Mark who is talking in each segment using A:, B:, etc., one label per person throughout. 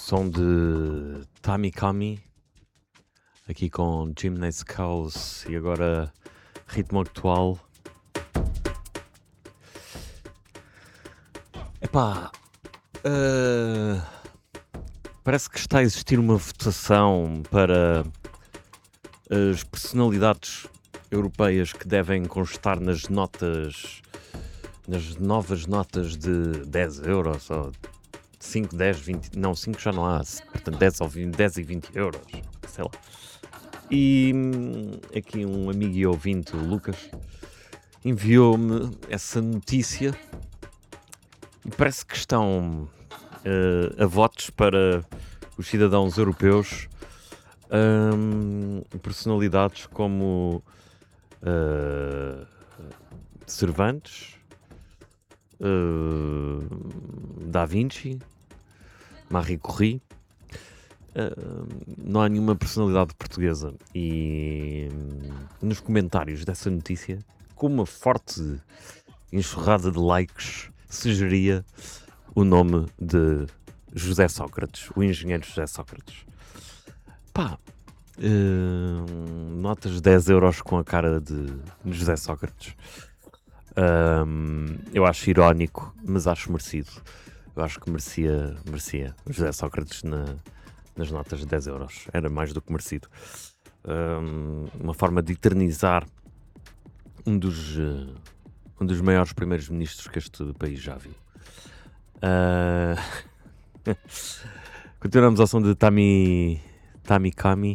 A: Som de Tamikami, aqui com Gymnast House e agora ritmo atual. Epá, parece que está a existir uma votação para as personalidades europeias que devem constar nas novas notas de 10 euros ou 5, 10, 20, não, 5 já não há, portanto 10 ou 20, 10 e 20 euros, sei lá. E aqui um amigo e ouvinte, o Lucas, enviou-me essa notícia e parece que estão a votos para os cidadãos europeus, personalidades como Cervantes, Da Vinci, Marie Curie. Não há nenhuma personalidade portuguesa e nos comentários dessa notícia, com uma forte enxurrada de likes, sugeria o nome de José Sócrates, o engenheiro José Sócrates. Pá, notas de 10 euros com a cara de José Sócrates. Eu acho irónico, mas acho merecido. Eu acho que merecia José Sócrates nas notas de 10 euros. Era mais do que merecido. Uma forma de eternizar um dos maiores primeiros ministros que este país já viu. Continuamos ao som de Tamikami.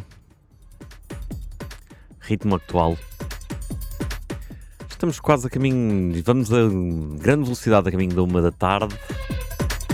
A: Ritmo atual. Estamos quase a caminho, vamos a grande velocidade a caminho da 1 da tarde.